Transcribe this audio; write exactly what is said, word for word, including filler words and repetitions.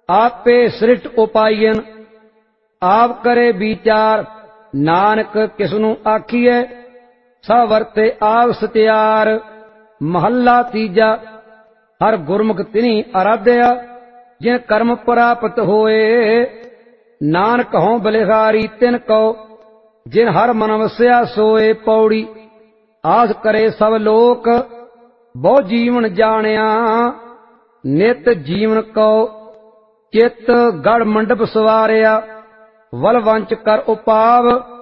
आपे सृष्ट उपायन आप करे विचार। नानक किसनू आखिए सा वरते आप सत्यार। महला तीजा हर गुरमुख तिनी आराध्या जिन कर्म प्राप्त होए। नानक हों बलिहारी तिन को जिन हर मन वस्या सोए। पौड़ी आस करे सब लोक बहु जीवन जानिया। नित जीवन को चित गढ़ मंडप सवारिया। वल वंच कर उपाव